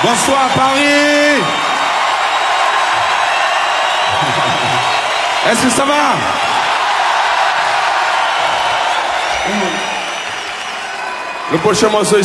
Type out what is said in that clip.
Bonsoir Paris. Est-ce que ça va? Le prochain morceau